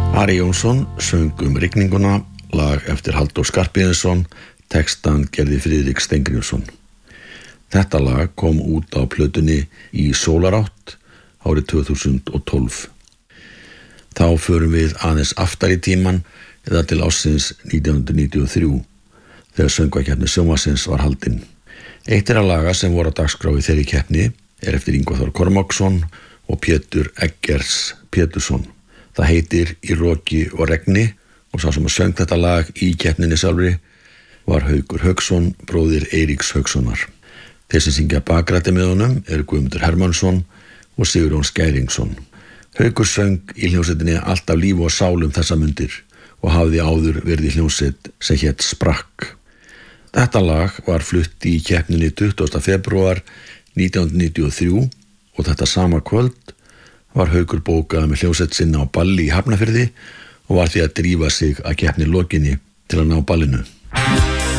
Ari Jónsson söng rigninguna, lag eftir Halldór Skarphéðinsson, textan gerði Friðrik Steingrímsson. Þetta lag kom út á plötunni Í sólarátt árið 2012. Þá förum við aðeins aftar í tíman eða til ársins 1993 þegar söngvakeppni sjónvarpsins var haldin. Eitt þeirra laga sem voru á dagskrá í þeirri keppni eftir Ingvar Þór Kormáksson og Pétur Eggers Pétursson. Það heitir Í roki og regni og sá sem söng þetta lag í keppninni sjálfri var Haukur Hauksson, bróðir Eiríks Haukssonar. Þeir sem syngja bakrætti með honum eru Guðmundur Hermannsson og Sigurjón Skæringsson. Haukur söng í hljómsveitinni Alltaf líf og sál þessa mundir og hafði áður verið í hljómsveit sem hét Sprakk. Þetta lag var flutt í keppninni 20. febrúar 1993 og þetta sama kvöld var Haukur bókaður með hljómsveit sinna á balli í Hafnarfirði og var því að drífa sig að keppni lokinni til að ná ballinu.